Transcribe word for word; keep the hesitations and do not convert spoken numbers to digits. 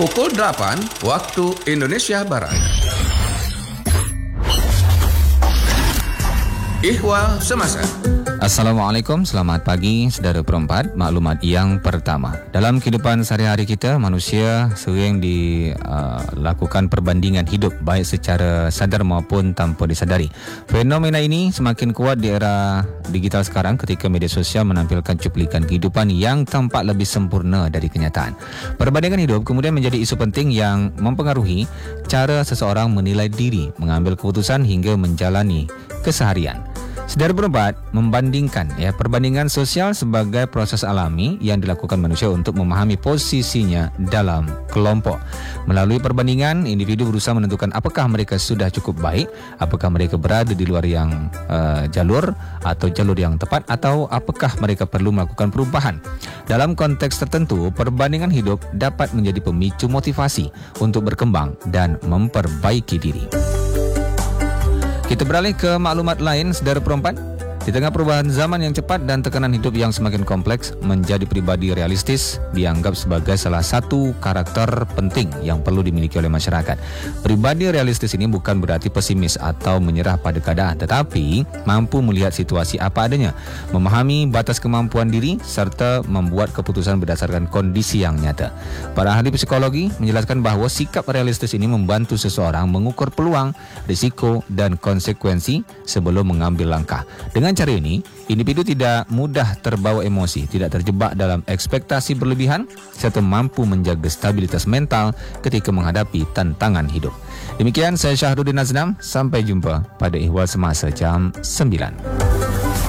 Pukul delapan waktu Indonesia Barat. Ihwal Semasa. Assalamualaikum, selamat pagi saudara perempat. Maklumat yang pertama, dalam kehidupan sehari-hari kita, manusia sering dilakukan uh, perbandingan hidup baik secara sadar maupun tanpa disadari. Fenomena ini semakin kuat di era digital sekarang ketika media sosial menampilkan cuplikan kehidupan yang tampak lebih sempurna dari kenyataan. Perbandingan hidup kemudian menjadi isu penting yang mempengaruhi cara seseorang menilai diri, mengambil keputusan hingga menjalani keseharian. Saudara perempat, membandingkan ya perbandingan sosial sebagai proses alami yang dilakukan manusia untuk memahami posisinya dalam kelompok. Melalui perbandingan, individu berusaha menentukan apakah mereka sudah cukup baik, apakah mereka berada di luar yang uh, jalur atau jalur yang tepat, atau apakah mereka perlu melakukan perubahan. Dalam konteks tertentu, perbandingan hidup dapat menjadi pemicu motivasi untuk berkembang dan memperbaiki diri. Kita beralih ke maklumat lain, saudara perempat. Di tengah perubahan zaman yang cepat dan tekanan hidup yang semakin kompleks, menjadi pribadi realistis dianggap sebagai salah satu karakter penting yang perlu dimiliki oleh masyarakat. Pribadi realistis ini bukan berarti pesimis atau menyerah pada keadaan, tetapi mampu melihat situasi apa adanya, memahami batas kemampuan diri, serta membuat keputusan berdasarkan kondisi yang nyata. Para ahli psikologi menjelaskan bahawa sikap realistis ini membantu seseorang mengukur peluang, risiko, dan konsekuensi sebelum mengambil langkah. Dengan Dengan cara ini, individu tidak mudah terbawa emosi, tidak terjebak dalam ekspektasi berlebihan, serta mampu menjaga stabilitas mental ketika menghadapi tantangan hidup. Demikian, saya Syahruddin Aznam. Sampai jumpa pada Ihwal Semasa jam sembilan.